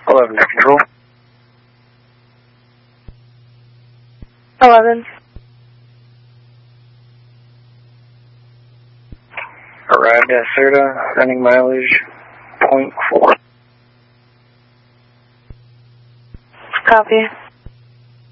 11 to control. 11. Arrived at Serta, running mileage .4. Copy.